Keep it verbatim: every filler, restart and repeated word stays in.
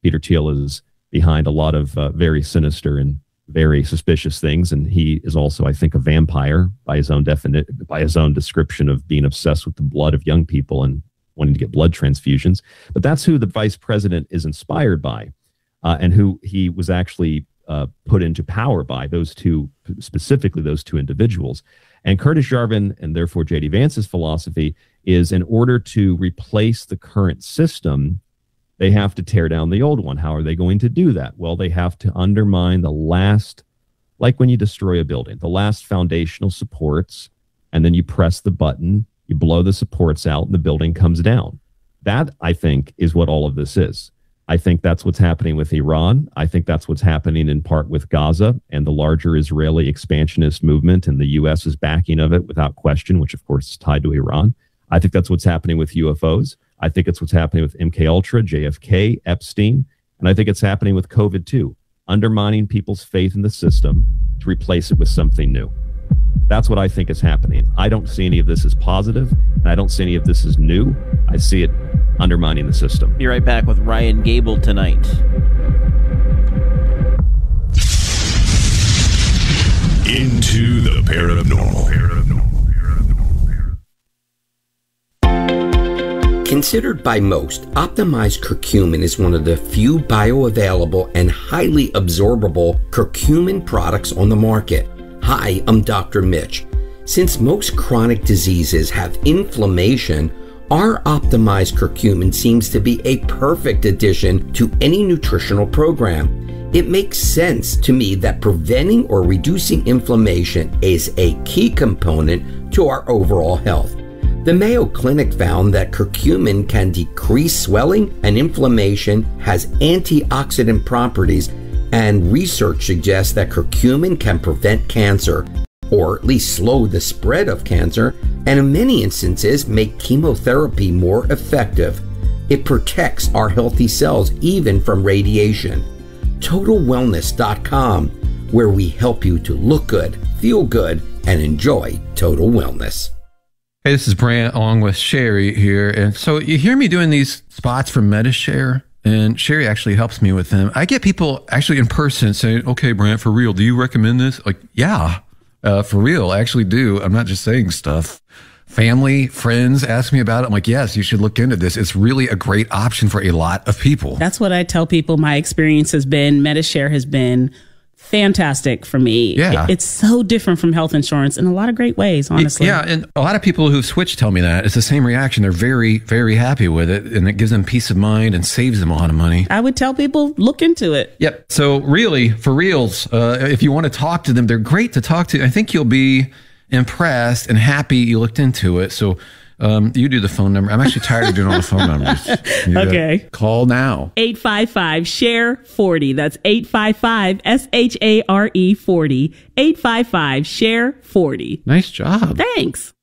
Peter Thiel is behind a lot of uh, very sinister and very suspicious things, and he is also, I think, a vampire by his own defini- by his own description of being obsessed with the blood of young people and wanting to get blood transfusions. But that's who the vice president is inspired by, uh, and who he was actually uh, put into power by, those two, specifically those two individuals. And Curtis Jarvin, and therefore J D Vance's philosophy, is in order to replace the current system, they have to tear down the old one. How are they going to do that? Well, they have to undermine the last, like when you destroy a building, the last foundational supports, and then you press the button, you blow the supports out, and the building comes down. That, I think, is what all of this is. I think that's what's happening with Iran. I think that's what's happening in part with Gaza and the larger Israeli expansionist movement, and the U S is backing of it without question, which of course is tied to Iran. I think that's what's happening with U F Os. I think it's what's happening with M K Ultra, J F K, Epstein, and I think it's happening with COVID too, undermining people's faith in the system to replace it with something new. That's what I think is happening. I don't see any of this as positive, and I don't see any of this as new. I see it undermining the system. Be right back with Ryan Gable tonight. Into the paranormal. Considered by most, optimized curcumin is one of the few bioavailable and highly absorbable curcumin products on the market. Hi, I'm Doctor Mitch. Since most chronic diseases have inflammation, our optimized curcumin seems to be a perfect addition to any nutritional program. It makes sense to me that preventing or reducing inflammation is a key component to our overall health. The Mayo Clinic found that curcumin can decrease swelling and inflammation, has antioxidant properties, and research suggests that curcumin can prevent cancer, or at least slow the spread of cancer, and in many instances make chemotherapy more effective. It protects our healthy cells even from radiation. Total Wellness dot com, where we help you to look good, feel good, and enjoy total wellness. Hey, this is Brant along with Sherry here. And so you hear me doing these spots for Medi-Share, and Sherry actually helps me with them. I get people actually in person saying, okay, Brant, for real, do you recommend this? Like, yeah, uh, for real, I actually do. I'm not just saying stuff. Family, friends ask me about it. I'm like, yes, you should look into this. It's really a great option for a lot of people. That's what I tell people. My experience has been, Medi-Share has been fantastic for me. Yeah. It, it's so different from health insurance in a lot of great ways, honestly. Yeah, and a lot of people who've switched tell me that. It's the same reaction. They're very, very happy with it, and it gives them peace of mind and saves them a lot of money. I would tell people, look into it. Yep. So really, for reals, uh, if you want to talk to them, they're great to talk to. I think you'll be impressed and happy you looked into it. So um, you do the phone number. I'm actually tired of doing all the phone numbers. You okay. Call now. eight five five, S H A R E, forty. That's eight five five, S H A R E, forty. eight five five, S H A R E, forty. Nice job. Thanks.